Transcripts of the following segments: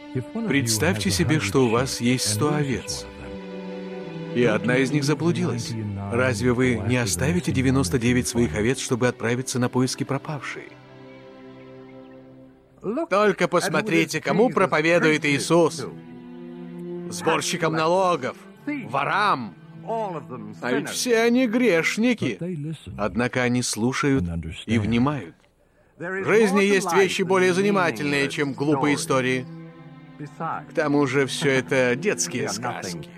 Представьте себе, что у вас есть 100 овец, и одна из них заблудилась. Разве вы не оставите 99 своих овец, чтобы отправиться на поиски пропавшей? Только посмотрите, кому проповедует Иисус. Сборщикам налогов, ворам. А ведь все они грешники. Однако они слушают и внимают. В жизни есть вещи более занимательные, чем глупые истории. К тому же все это детские сказки.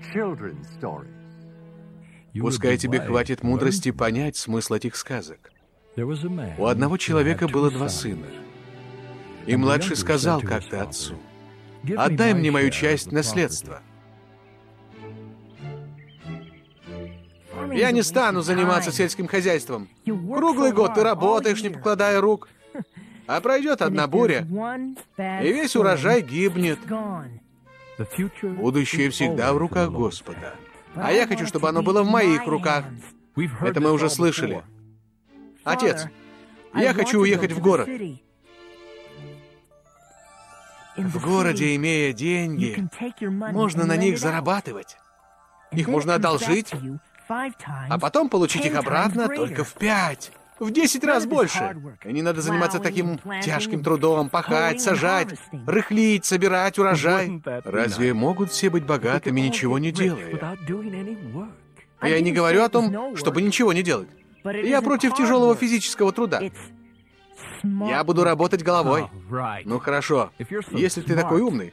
Пускай тебе хватит мудрости понять смысл этих сказок. У одного человека было 2 сына. И младший сказал как-то отцу: «Отдай мне мою часть наследства». «Я не стану заниматься сельским хозяйством. Круглый год ты работаешь, не покладая рук. А пройдет одна буря, и весь урожай гибнет. Будущее всегда в руках Господа. А я хочу, чтобы оно было в моих руках». Это мы уже слышали. «Отец, я хочу уехать в город». В городе, имея деньги, можно на них зарабатывать. Их можно одолжить, а потом получить их обратно только в 5, в 10 раз больше. И не надо заниматься таким тяжким трудом, пахать, сажать, рыхлить, собирать урожай. Разве могут все быть богатыми, ничего не делая? Я не говорю о том, чтобы ничего не делать. Я против тяжелого физического труда. Я буду работать головой. Ну хорошо, если ты такой умный,